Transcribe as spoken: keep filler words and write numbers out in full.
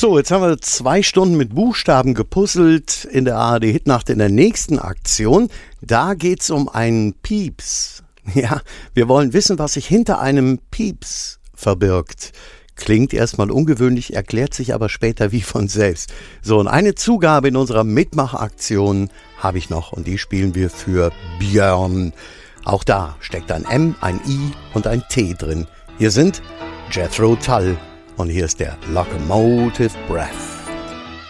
So, jetzt haben wir zwei Stunden mit Buchstaben gepuzzelt in der A R D Hitnacht. In der nächsten Aktion, da geht's um einen Pieps. Ja, wir wollen wissen, was sich hinter einem Pieps verbirgt. Klingt erstmal ungewöhnlich, erklärt sich aber später wie von selbst. So, und eine Zugabe in unserer Mitmachaktion habe ich noch und die spielen wir für Björn. Auch da steckt ein M, ein I und ein T drin. Hier sind Jethro Tull und hier ist der Locomotive Breath.